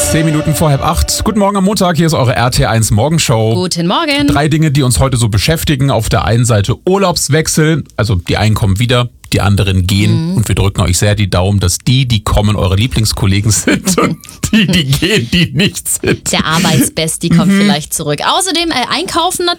10 Minuten vor 7:30. Guten Morgen am Montag, hier ist eure RT1 Morgenshow. Guten Morgen. 3 Dinge, die uns heute so beschäftigen. Auf der einen Seite Urlaubswechsel, also die einen kommen wieder, die anderen gehen. Und wir drücken euch sehr die Daumen, dass die kommen, eure Lieblingskollegen sind und die gehen, die nicht sind. Der Arbeitsbestie kommt vielleicht zurück. Außerdem einkaufen